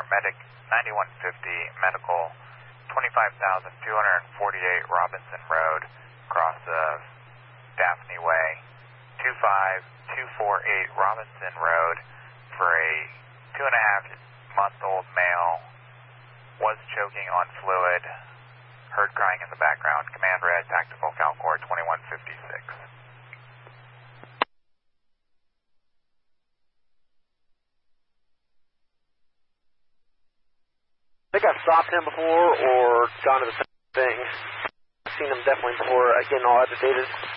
medic 9150, medical 25,248 Robinson Road, cross of Daphne Way, 25248 Robinson Road for a 2.5-month-old male, was choking on fluid, heard crying in the background. Command red, tactical Falcor 2156. I think I've stopped him before or gone to the same thing. I've seen him definitely before. Again, all agitated.